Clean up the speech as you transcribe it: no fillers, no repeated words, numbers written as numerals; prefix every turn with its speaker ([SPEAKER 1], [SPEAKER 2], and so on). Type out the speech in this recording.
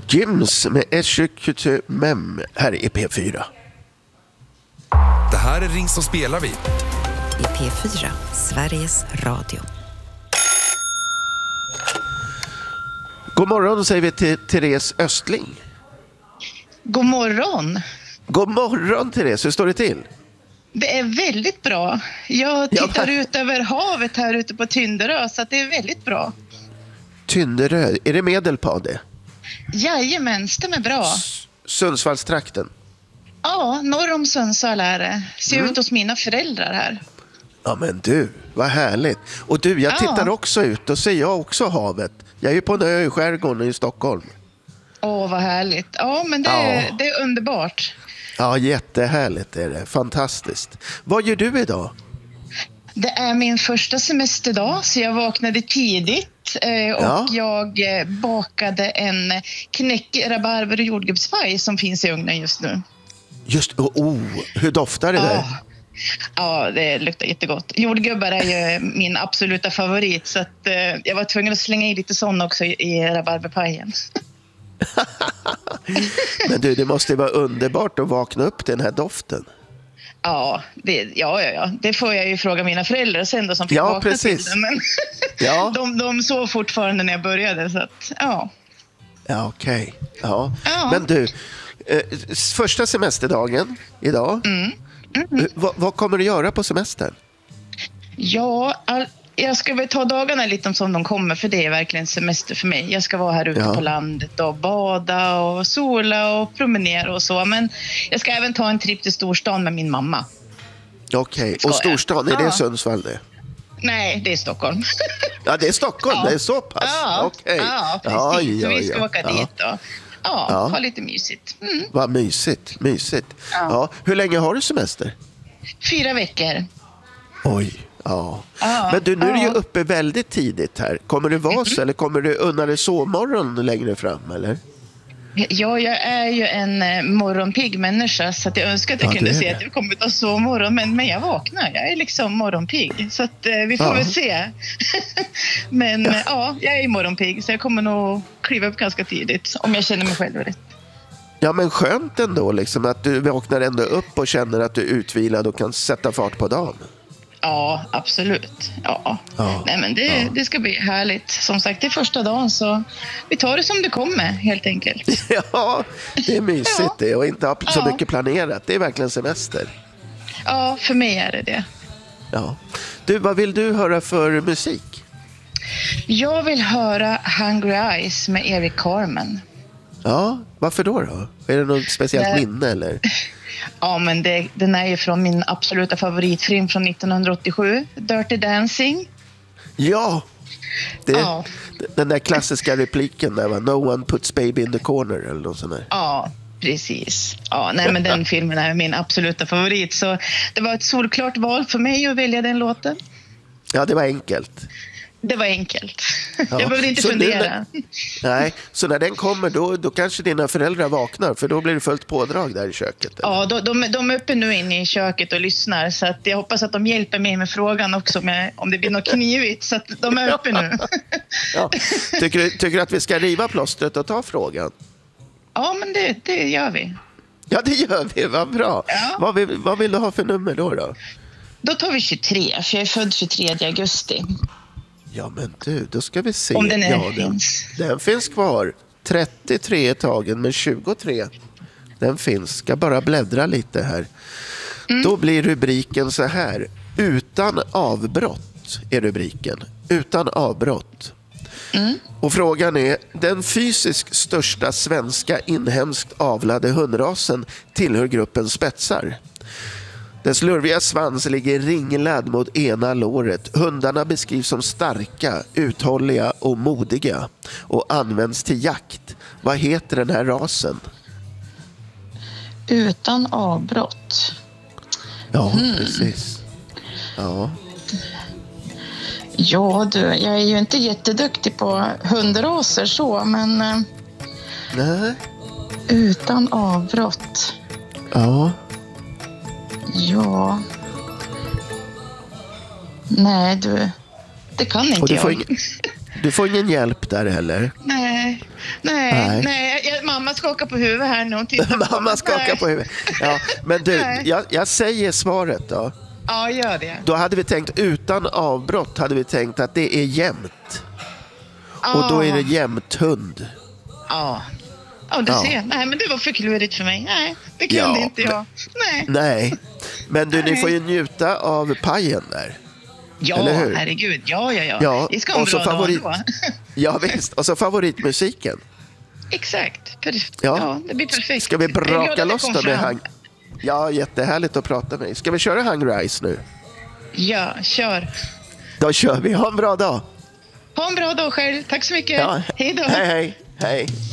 [SPEAKER 1] Gyms med Eschekutu Mem här i P4.
[SPEAKER 2] Det här är Ring så spelar vi.
[SPEAKER 3] I P4, Sveriges Radio.
[SPEAKER 1] God morgon säger vi till Therese Östling.
[SPEAKER 4] God morgon.
[SPEAKER 1] God morgon Therese, hur står det till?
[SPEAKER 4] Det är väldigt bra. Jag tittar ut över havet här ute på Tynderö, så att det är väldigt bra.
[SPEAKER 1] Tynderö, är det Medelpad det?
[SPEAKER 4] Jajamän, stämmer bra.
[SPEAKER 1] Sundsvallstrakten?
[SPEAKER 4] Ja, norr om Sundsvall är det. Ser ut hos mina föräldrar här.
[SPEAKER 1] Ja men du, vad härligt. Och du, jag tittar också ut och ser jag också havet. Jag är ju på en ö i skärgården i Stockholm.
[SPEAKER 4] Åh, vad härligt. Ja, men det är underbart.
[SPEAKER 1] Ja, jättehärligt är det. Fantastiskt. Vad gör du idag?
[SPEAKER 4] Det är min första semesterdag, så jag vaknade tidigt och jag bakade en knäck, rabarber och jordgubbspaj som finns i ugnen just nu.
[SPEAKER 1] Just, hur doftar det där?
[SPEAKER 4] Ja, det luktar jättegott. Jordgubbar är ju min absoluta favorit, så att, jag var tvungen att slänga i lite sån också i rabarberpajen.
[SPEAKER 1] Men du, det måste vara underbart att vakna upp till den här doften.
[SPEAKER 4] Ja, det får jag ju fråga mina föräldrar sen då, som fick vakna
[SPEAKER 1] precis.
[SPEAKER 4] till det. Men de sov fortfarande när jag började, så att,
[SPEAKER 1] Ja, okej. Ja. Men du, första semesterdagen idag. Vad kommer du göra på semestern?
[SPEAKER 4] Ja, jag ska väl ta dagarna lite som de kommer, för det är verkligen semester för mig. Jag ska vara här ute på landet och bada och sola och promenera och så. Men jag ska även ta en trip till storstan med min mamma.
[SPEAKER 1] Okej, och storstan, är det Sundsvall det?
[SPEAKER 4] Nej, det är Stockholm.
[SPEAKER 1] Ja, det är Stockholm, det är så pass.
[SPEAKER 4] Okej. Ja, precis. Så vi ska åka dit och ha lite mysigt.
[SPEAKER 1] Vad mysigt. Ja. Hur länge har du semester?
[SPEAKER 4] 4 veckor.
[SPEAKER 1] Oj, men du, nu är du ju uppe väldigt tidigt här. Kommer det vara så, eller kommer du unna dig sovmorgon längre fram, eller?
[SPEAKER 4] Ja, jag är ju en morgonpigg människa, så att jag önskar att jag kunde se att jag kommer att ta sovmorgon, men jag vaknar. Jag är liksom morgonpigg, så att vi får väl se. Men jag är morgonpigg, så jag kommer nog kliva upp ganska tidigt, om jag känner mig själv rätt. Ja,
[SPEAKER 1] men skönt ändå liksom, att du vaknar ändå upp och känner att du är utvilad och kan sätta fart på dagen.
[SPEAKER 4] Ja, absolut. Nej, men det ska bli härligt. Som sagt, det är första dagen, så vi tar det som det kommer, helt enkelt.
[SPEAKER 1] Ja, det är mysigt det, och inte så mycket planerat. Det är verkligen semester.
[SPEAKER 4] Ja, för mig är det. Ja.
[SPEAKER 1] Du, vad vill du höra för musik?
[SPEAKER 4] Jag vill höra Hungry Eyes med Eric Carmen.
[SPEAKER 1] Ja, varför då? Är det något speciellt minne, eller?
[SPEAKER 4] Ja, men den är ju från min absoluta favoritfilm från 1987, Dirty Dancing.
[SPEAKER 1] Ja, den där klassiska repliken där, va? No one puts baby in the corner, eller något sånt där.
[SPEAKER 4] Ja, precis. Ja, nej, men den filmen är min absoluta favorit, så det var ett solklart val för mig att välja den låten.
[SPEAKER 1] Ja, det var enkelt.
[SPEAKER 4] Det var enkelt. Jag behövde inte fundera.
[SPEAKER 1] Nej, så när den kommer då kanske dina föräldrar vaknar, för då blir det fullt pådrag där i köket. Eller?
[SPEAKER 4] Ja, de är uppe nu inne i köket och lyssnar, så att jag hoppas att de hjälper mig med frågan också, om det blir något knivigt, så att de är uppe nu.
[SPEAKER 1] Tycker du att vi ska riva plåstret och ta frågan?
[SPEAKER 4] Ja, men det gör vi.
[SPEAKER 1] Ja, det gör vi. Vad bra. Ja. Vad vill du ha för nummer då?
[SPEAKER 4] Då tar vi 23, för jag är född 23 augusti.
[SPEAKER 1] Ja, men du, då ska vi se.
[SPEAKER 4] Om den finns.
[SPEAKER 1] Den finns kvar. 33 är tagen, men 23. Den finns. Ska bara bläddra lite här. Då blir rubriken så här. Utan avbrott är rubriken. Utan avbrott. Och frågan är: den fysiskt största svenska inhemskt avlade hundrasen tillhör gruppen spetsar. Dess lurviga svans ligger ringlad mot ena låret. Hundarna beskrivs som starka, uthålliga och modiga och används till jakt. Vad heter den här rasen?
[SPEAKER 4] Utan avbrott.
[SPEAKER 1] Ja, precis.
[SPEAKER 4] Ja, du, jag är ju inte jätteduktig på hundraser så, men...
[SPEAKER 1] Nej.
[SPEAKER 4] Utan avbrott.
[SPEAKER 1] Ja.
[SPEAKER 4] Ja. Nej, du. Det kan inte jag.
[SPEAKER 1] Du får ingen hjälp där heller.
[SPEAKER 4] Nej. Mamma skakar på huvudet här nu.
[SPEAKER 1] Mamma skakar på huvudet. Ja, men du, jag säger svaret då.
[SPEAKER 4] Ja, gör det.
[SPEAKER 1] Då hade vi tänkt utan avbrott hade vi tänkt att det är jämnt. Och då är det jämthund.
[SPEAKER 4] Ja, du ser. Nej, men det var för klurigt för mig. Nej, det kunde inte jag.
[SPEAKER 1] Nej. Men du, ni får ju njuta av pajen där.
[SPEAKER 4] Ja,
[SPEAKER 1] eller hur?
[SPEAKER 4] Herregud. Ja. Vi ska ha en bra dag då.
[SPEAKER 1] Ja, visst. Och så favoritmusiken.
[SPEAKER 4] Exakt.
[SPEAKER 1] Ja,
[SPEAKER 4] det blir perfekt.
[SPEAKER 1] Ska vi braka loss då med Ja, jättehärligt att prata med dig. Ska vi köra Hungry Eyes nu?
[SPEAKER 4] Ja, kör.
[SPEAKER 1] Då kör vi. Ha en bra dag.
[SPEAKER 4] Ha en bra dag själv. Tack så mycket.
[SPEAKER 1] Ja.
[SPEAKER 4] Hej då.
[SPEAKER 1] Hej.